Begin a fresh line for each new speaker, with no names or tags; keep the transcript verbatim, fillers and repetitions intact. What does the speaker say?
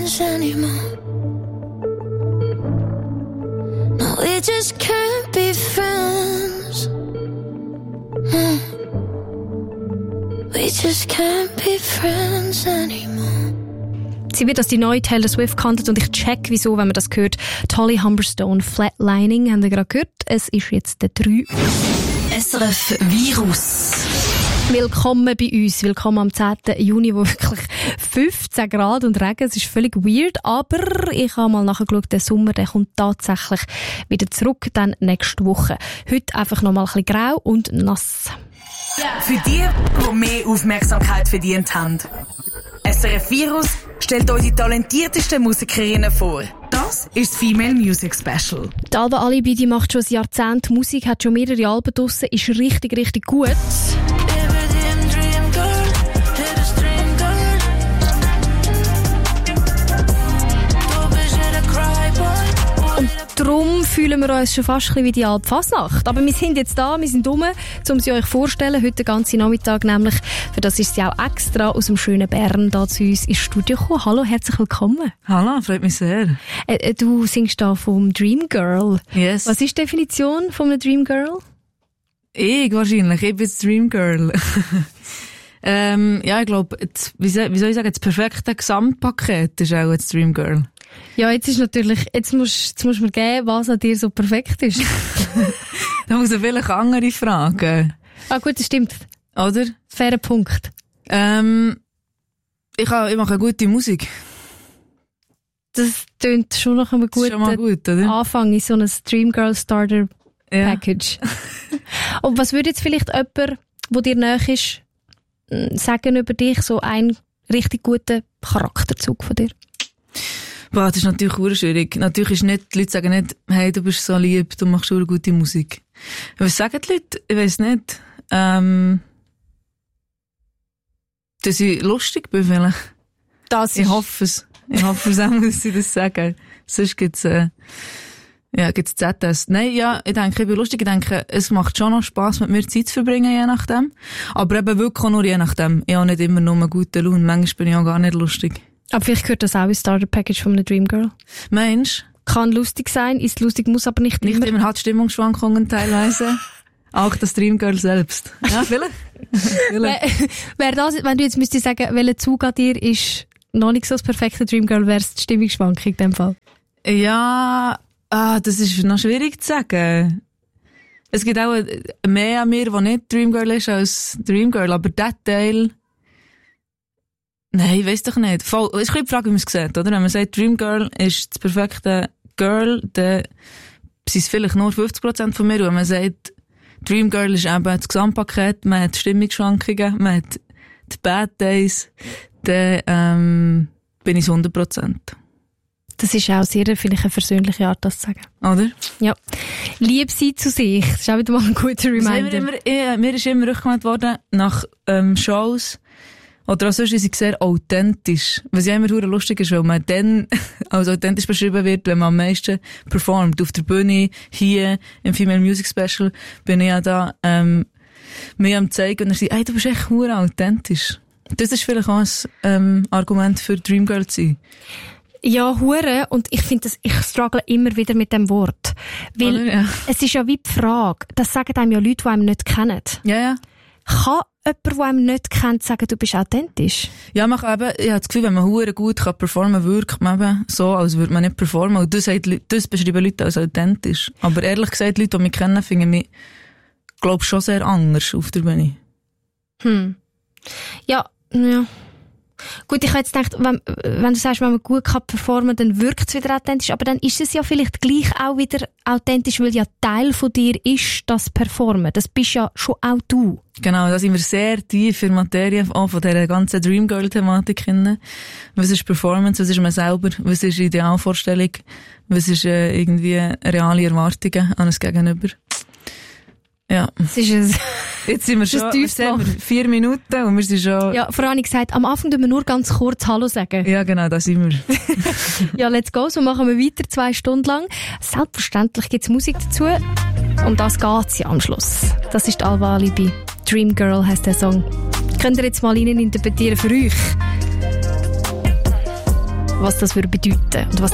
friends anymore. No, we just can't be friends. Mm. We just can't be friends anymore.
Sie wird als die neue Taylor Swift gehandelt und ich check, wieso, wenn man das hört. Holly Humberstone, Flatlining, haben wir gerade gehört. Es ist jetzt der drei.
S R F Virus.
Willkommen bei uns. Willkommen am zehnten Juni, wo wirklich fünfzehn Grad und Regen. Es ist völlig weird, aber ich habe mal nachgeschaut, der Sommer, der kommt tatsächlich wieder zurück, dann nächste Woche. Heute einfach noch mal ein bisschen grau und nass.
Für die, die mehr Aufmerksamkeit verdient haben. S R F Virus stellt euch die talentiertesten Musikerinnen vor. Das ist das Female Music Special.
Die Alba Alibi, die macht schon ein Jahrzehnt Musik, hat schon mehrere Alben draussen, ist richtig, richtig gut. Und darum fühlen wir uns schon fast ein bisschen wie die Alp Fasnacht. Aber wir sind jetzt da, wir sind rum, um sie euch vorzustellen. Heute den ganzen Nachmittag nämlich. Für das ist sie auch extra aus dem schönen Bern da zu uns ins Studio gekommen. Hallo, herzlich willkommen.
Hallo, freut mich sehr.
Äh, du singst da vom Dream Girl.
Yes.
Was ist die Definition von einem Dream Girl?
Ich wahrscheinlich, ich bin das Dream Girl. ähm, ja, ich glaube, wie soll ich sagen, das perfekte Gesamtpaket ist auch das Dream Girl.
Ja, jetzt ist natürlich, jetzt musst, jetzt musst du mir geben, was an dir so perfekt ist.
Da muss ich vielleicht andere fragen.
Ah gut, das stimmt.
Oder?
Fairer Punkt.
Ähm, ich, ha, ich mache gute Musik.
Das tönt schon nach einem guten
schon mal gut, oder?
Anfang in so einem Dream Girl Starter Package. Ja. Und was würde jetzt vielleicht jemand, der dir nahe ist, sagen über dich, so einen richtig guten Charakterzug von dir?
Boah, das ist natürlich sehr schwierig. Natürlich ist nicht, die Leute sagen nicht, hey, du bist so lieb, du machst sehr gute Musik. Was sagen die Leute? Ich weiss nicht. Ähm, dass ich lustig bin vielleicht.
Das
ich hoffe es. Ich hoffe es auch, muss ich das sagen. Sonst gibt's, äh, ja, gibt's Z S. Nein, ja, ich denke, ich bin lustig. Ich denke, es macht schon noch Spass, mit mir Zeit zu verbringen, je nachdem. Aber eben wirklich auch nur je nachdem. Ich habe nicht immer nur einen guten Lohn. Manchmal bin ich auch gar nicht lustig.
Aber vielleicht gehört das auch ins Starter-Package von einem Dream Girl.
Meinst du?
Kann lustig sein, ist lustig, muss aber nicht,
nicht
immer.
Nicht immer, hat Stimmungsschwankungen teilweise. Auch das Dream Girl selbst. Ja, vielleicht.
vielleicht. Wär das, wenn du jetzt müsstest sagen, welcher Zug an dir ist noch nicht so das perfekte Dream Girl, wäre es die Stimmungsschwankung in dem Fall?
Ja, ah, das ist noch schwierig zu sagen. Es gibt auch mehr an mir, der nicht Dream Girl ist als Dream Girl, aber der Teil, nein, ich weiss doch nicht. Voll, es ist ein bisschen die Frage, wie man es sieht, oder? Wenn man sagt, Dream Girl ist das perfekte Girl, dann sind es vielleicht nur fünfzig Prozent von mir. Und wenn man sagt, Dream Girl ist eben das Gesamtpaket, man hat Stimmungsschwankungen, man hat die Bad Days, dann ähm, bin ich hundert Prozent.
Das ist auch sehr, vielleicht eine versöhnliche Art, das zu sagen.
Oder?
Ja. Lieb sein zu sich. Das ist auch wieder mal ein guter Reminder.
Immer, äh, mir ist immer rückgemeldet worden, nach ähm, Shows, oder auch sonst ist sie sehr authentisch. Was ja immer sehr lustig ist, weil man dann als authentisch beschrieben wird, wenn man am meisten performt. Auf der Bühne, hier, im Female Music Special, bin ich ja da, ähm, mir am zeigen und er sagt, ey, du bist echt sehr authentisch. Das ist vielleicht auch ein, ähm, Argument für Dream Girl zu sein.
Ja, hure. Und ich finde das, ich struggle immer wieder mit dem Wort. Weil,
Oder, ja.
Es ist ja wie die Frage, das sagen einem ja Leute, die einem nicht kennen.
Ja, ja.
Kann jemand, der einem nicht kennt, sagen, du bist authentisch?
Ja, man kann eben, ich habe das Gefühl, wenn man hure gut kann performen, wirkt man eben so, als würde man nicht performen. Und das, sagt, das beschreiben Leute als authentisch. Aber ehrlich gesagt, Leute, die mich kennen, finden mich, glaube ich, schon sehr anders auf der Bühne.
Hm. Ja, ja. Gut, ich habe jetzt gedacht, wenn, wenn du sagst, wenn man gut kann performen, dann wirkt es wieder authentisch, aber dann ist es ja vielleicht gleich auch wieder authentisch, weil ja Teil von dir ist das Performen. Das bist ja schon auch du.
Genau, da sind wir sehr tief in der Materie auch von dieser ganzen Dream Girl-Thematik hin. Was ist Performance, was ist man selber, was ist Idealvorstellung, was ist äh, irgendwie reale Erwartungen an das Gegenüber. Ja.
Das ist ein
Jetzt sind wir schon, jetzt haben wir vier Minuten und wir sind schon...
Ja, vorher habe ich gesagt, am Anfang tun wir nur ganz kurz Hallo sagen.
Ja, genau, da sind wir.
Ja, let's go, so machen wir weiter, zwei Stunden lang. Selbstverständlich gibt's Musik dazu. Um das geht's ja am Schluss. Das ist Alba Alibi. Dream Girl heisst der Song. Könnt ihr jetzt mal rein interpretieren für euch? was das würde bedeuten und was